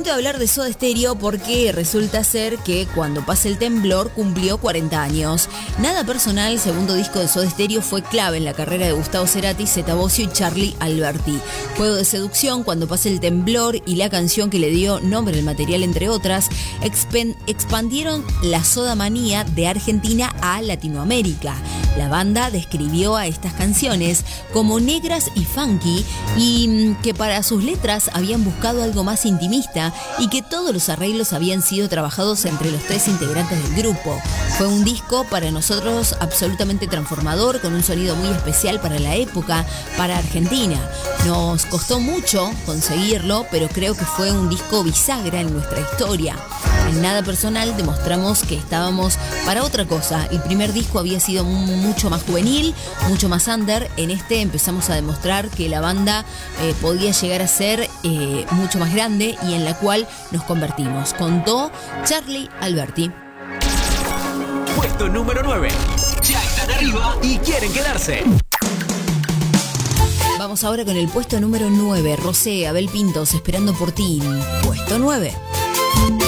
momento de hablar de Soda Stereo porque resulta ser que Cuando pase el temblor cumplió 40 años. Nada personal, segundo disco de Soda Stereo, fue clave en la carrera de Gustavo Cerati, Zeta Bosio y Charly Alberti. Juego de seducción, Cuando pase el temblor y la canción que le dio nombre al material, entre otras, expandieron la soda manía de Argentina a Latinoamérica. La banda describió a estas canciones como negras y funky y que para sus letras habían buscado algo más intimista y que todos los arreglos habían sido trabajados entre los tres integrantes del grupo. Fue un disco para nosotros absolutamente transformador, con un sonido muy especial para la época, para Argentina. Nos costó mucho conseguirlo, pero creo que fue un disco bisagra en nuestra historia. En Nada Personal demostramos que estábamos para otra cosa. El primer disco había sido mucho más juvenil, mucho más under. En este empezamos a demostrar que la banda podía llegar a ser mucho más grande y en la cual nos convertimos. Contó Charly Alberti. Puesto número 9. Ya están arriba y quieren quedarse. Vamos ahora con el puesto número 9. Rosé, Abel Pintos, Esperando por ti. Puesto 9.